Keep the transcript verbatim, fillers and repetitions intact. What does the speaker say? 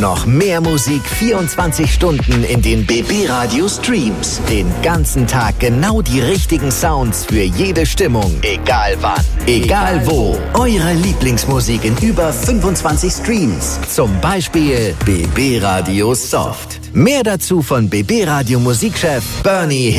noch mehr Musik vierundzwanzig Stunden in den B B Radio Streams. Den ganzen Tag genau die richtigen Sounds für jede Stimmung. Egal wann, egal wo. Eure Lieblingsmusik in über fünfundzwanzig Streams. Zum Beispiel B B Radio Soft. Mehr dazu von B B Radio Musikchef Bernie